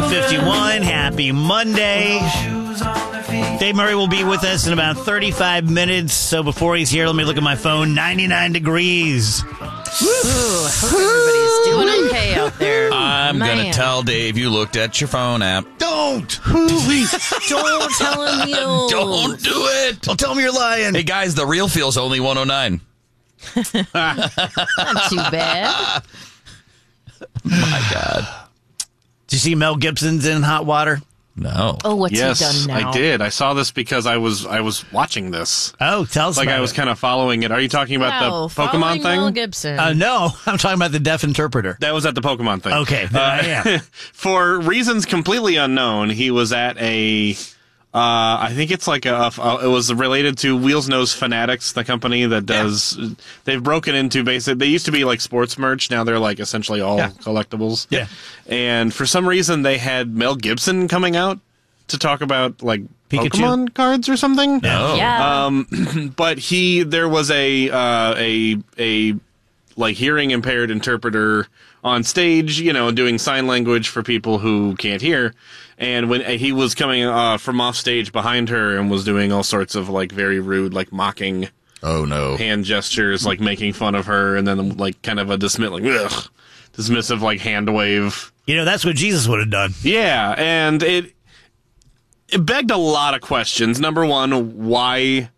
7:51. Happy Monday. Dave Murray will be with us in about 35 minutes. So before he's here, let me look at my phone. 99 degrees. Hope everybody's doing okay out there. I'm going to tell Dave you looked at your phone app. Don't. Don't tell him you. Don't do it. Don't tell him you're lying. Hey, guys, the real feel's only 109. Not too bad. My God. Did you see Mel Gibson's in hot water? No. Oh, what's he Yes, done now? I did. I saw this because I was watching this. Oh, tell us Like about I was it. kind of following it. Are you talking about the Pokemon following thing? Mel Gibson. No, I'm talking about the deaf interpreter. That was at the Pokemon thing. Okay, then I am. For reasons completely unknown, he was at a. I think it's like it was related to Wheels Nose Fanatics, the company that does. Yeah. They've broken into They used to be like sports merch. Now they're like essentially all collectibles. Yeah. And for some reason, they had Mel Gibson coming out to talk about like Pikachu? Pokemon cards or something. No. Yeah. But there was a like hearing impaired interpreter on stage, doing sign language for people who can't hear. And when he was coming from off stage behind her and was doing all sorts of like very rude, like mocking Oh, no. hand gestures, like making fun of her, and then like kind of a dismissive like hand wave. That's what Jesus would have done. Yeah, and it begged a lot of questions. Number one, why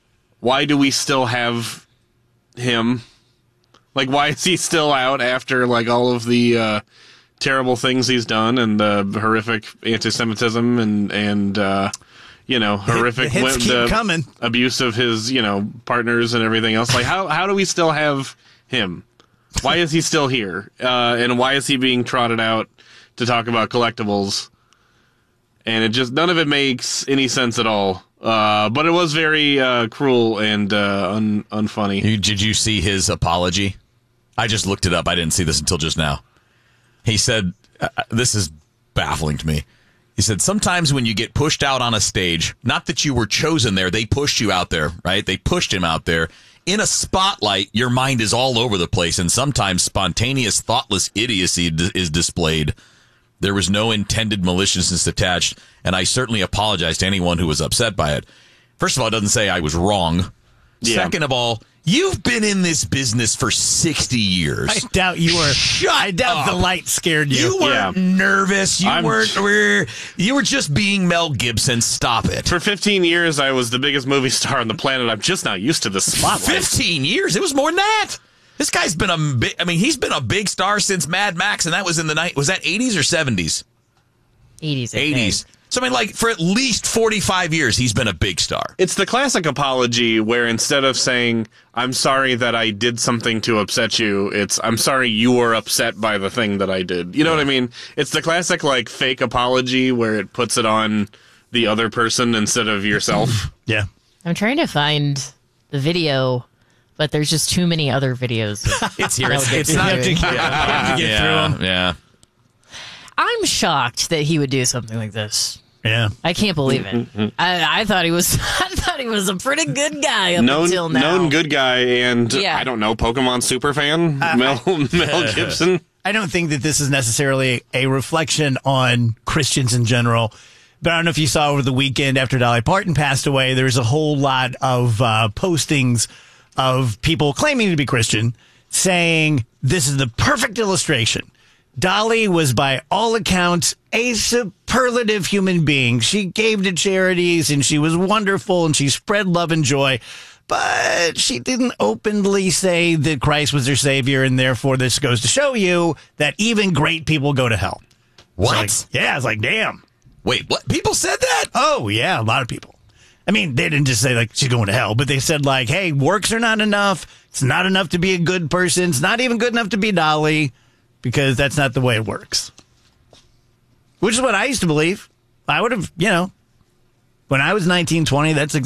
do we still have him? Like, why is he still out after like all of the terrible things he's done and the horrific anti-Semitism and horrific the hits keep coming. Abuse of his partners and everything else? Like, how do we still have him? Why is he still here? And why is he being trotted out to talk about collectibles? And none of it makes any sense at all. But it was very cruel and unfunny. Did you see his apology? I just looked it up. I didn't see this until just now. He said, this is baffling to me. He said, sometimes when you get pushed out on a stage, not that you were chosen there, they pushed you out there, right? They pushed him out there. In a spotlight, your mind is all over the place, and sometimes spontaneous, thoughtless idiocy is displayed. There was no intended maliciousness attached, and I certainly apologize to anyone who was upset by it. First of all, it doesn't say I was wrong. Yeah. Second of all, you've been in this business for 60 years. I doubt you were. I doubt the light scared you. You weren't nervous. You were just being Mel Gibson. Stop it. For 15 years, I was the biggest movie star on the planet. I'm just not used to the spotlight. 15 years? It was more than that. This guy's been he's been a big star since Mad Max, and that was in the night. Was that 80s or 70s? 80s. 80s. So, for at least 45 years, he's been a big star. It's the classic apology where instead of saying, I'm sorry that I did something to upset you, it's, I'm sorry you were upset by the thing that I did. You know what I mean? It's the classic, fake apology where it puts it on the other person instead of yourself. Yeah. I'm trying to find the video, but there's just too many other videos. It's here. It's not to get through them. Yeah. I'm shocked that he would do something like this. Yeah, I can't believe it. I thought he was. I thought he was a pretty good guy until now. Known good guy, and I don't know, Pokemon super fan Mel Gibson. I don't think that this is necessarily a reflection on Christians in general. But I don't know if you saw over the weekend after Dolly Parton passed away, there was a whole lot of postings of people claiming to be Christian saying this is the perfect illustration. Dolly was, by all accounts, a superlative human being. She gave to charities, and she was wonderful, and she spread love and joy. But she didn't openly say that Christ was her savior, and therefore this goes to show you that even great people go to hell. What? It's like, damn. Wait, what? People said that? Oh, yeah, a lot of people. I mean, they didn't just say, she's going to hell, but they said, hey, works are not enough. It's not enough to be a good person. It's not even good enough to be Dolly. Because that's not the way it works. Which is what I used to believe. I would have, when I was 19, 20, that's exactly